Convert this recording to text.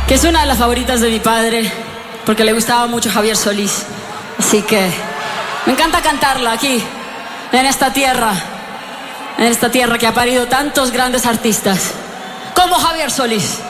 que es una de las favoritas de mi padre, porque le gustaba mucho Javier Solís. Así que me encanta cantarla aquí, en esta tierra que ha parido tantos grandes artistas, como Javier Solís.